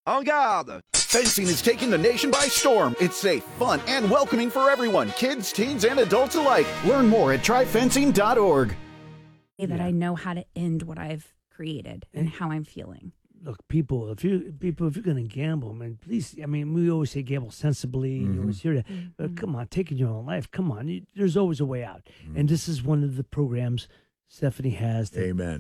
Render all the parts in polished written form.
En garde! Fencing is taking the nation by storm. It's safe, fun, and welcoming for everyone, kids, teens, and adults alike. Learn more at tryfencing.org. That I know how to end what I've created and how I'm feeling. Look, people, if you're going to gamble, man, please. I mean, we always say gamble sensibly. You always hear that, but come on, taking your own life. Come on, there's always a way out, and this is one of the programs Stephanie has.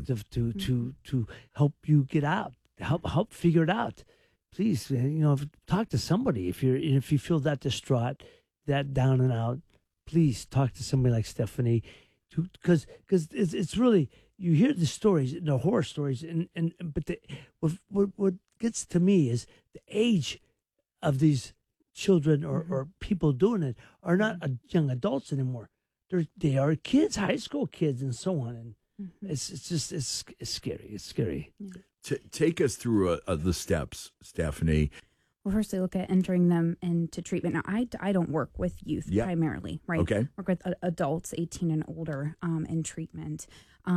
To help you get out, help figure it out. Please, talk to somebody if you feel that distraught, that down and out. Please talk to somebody like Stephanie, because it's really. You hear the stories, the horror stories, but what gets to me is the age of these children or people doing it are not young adults anymore. They are kids, high school kids, and so on. And it's scary. It's scary. Yeah. Take us through the steps, Stephanie. Well, first, they look at entering them into treatment. Now, I don't work with youth primarily, right? Okay. I work with adults 18 and older in treatment.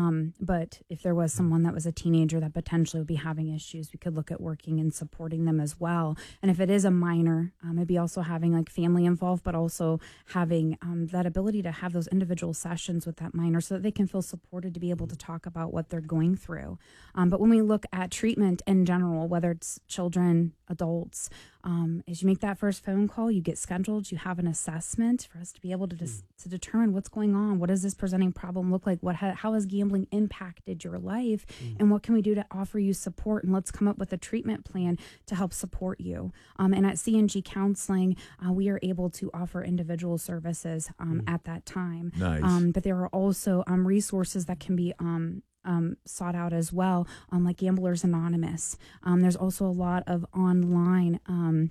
But if there was someone that was a teenager that potentially would be having issues, we could look at working and supporting them as well. And if it is a minor, maybe also having like family involved, but also having that ability to have those individual sessions with that minor so that they can feel supported to be able to talk about what they're going through. But when we look at treatment in general, whether it's children, adults, as you make that first phone call, you get scheduled, you have an assessment for us to be able to to determine what's going on. What does this presenting problem look like? How has gambling impacted your life? And what can we do to offer you support? And let's come up with a treatment plan to help support you. And at CNG Counseling, we are able to offer individual services at that time. Nice. But there are also resources that can be sought out as well, like Gamblers Anonymous. There's also a lot of online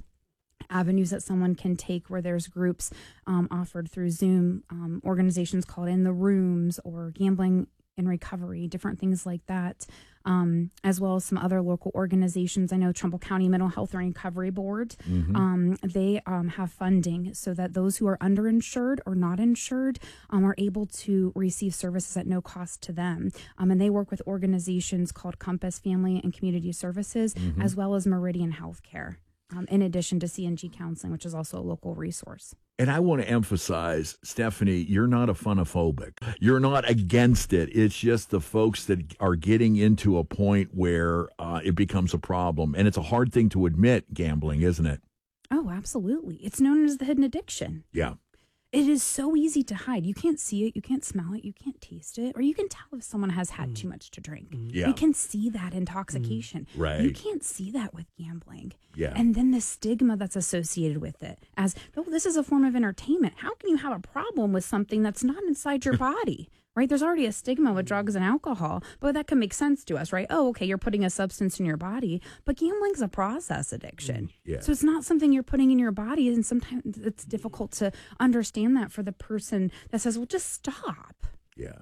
avenues that someone can take where there's groups offered through Zoom, organizations called In the Rooms or Gambling in Recovery, different things like that, as well as some other local organizations. I know Trumbull County Mental Health and Recovery Board, they have funding so that those who are underinsured or not insured are able to receive services at no cost to them. And they work with organizations called Compass Family and Community Services, as well as Meridian Healthcare, in addition to CNG Counseling, which is also a local resource. And I want to emphasize, Stephanie, you're not a funophobic. You're not against it. It's just the folks that are getting into a point where it becomes a problem. And it's a hard thing to admit, gambling, isn't it? Oh, absolutely. It's known as the hidden addiction. Yeah. It is so easy to hide. You can't see it. You can't smell it. You can't taste it. Or you can tell if someone has had too much to drink. Yeah. You can see that intoxication. Right. You can't see that with gambling. Yeah. And then the stigma that's associated with it as, oh, this is a form of entertainment. How can you have a problem with something that's not inside your body? Right? There's already a stigma with drugs and alcohol, but that can make sense to us, right? Oh, okay, you're putting a substance in your body, but gambling's a process addiction. Yeah. So it's not something you're putting in your body, and sometimes it's difficult to understand that for the person that says, well, just stop. Yeah.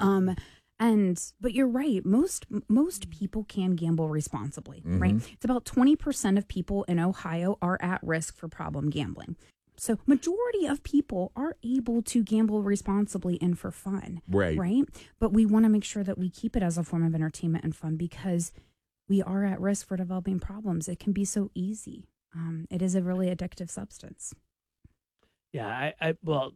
But you're right. Most people can gamble responsibly, right? It's about 20% of people in Ohio are at risk for problem gambling. So majority of people are able to gamble responsibly and for fun, right? But we want to make sure that we keep it as a form of entertainment and fun because we are at risk for developing problems. It can be so easy. It is a really addictive substance. Yeah, well,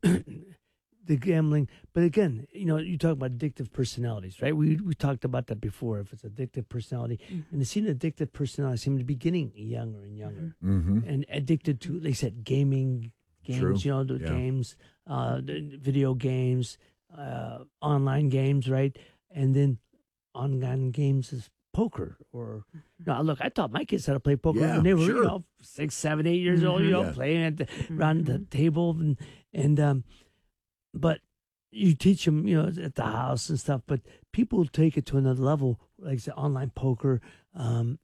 the gambling, but again, you talk about addictive personalities, right? We talked about that before. If it's addictive personality, and the seen addictive personality seem to be getting younger and younger, and addicted to, like I said, games, games, the video games, online games, right? And then online games is poker or look, I taught my kids how to play poker when they were 6, 7, 8 years old, playing around the table and but you teach them, at the house and stuff, but people take it to another level, like the online poker. And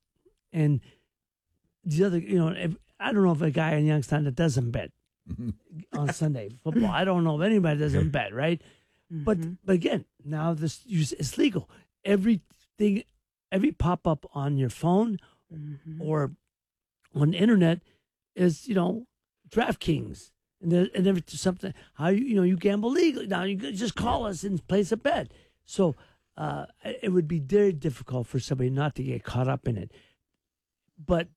the other, I don't know if a guy in Youngstown that doesn't bet on Sunday football. I don't know if anybody doesn't bet, right? But again, now it's legal. Every pop-up on your phone or on the internet is, DraftKings. And there's something, how you gamble legally. Now you just call us and place a bet. So it would be very difficult for somebody not to get caught up in it. But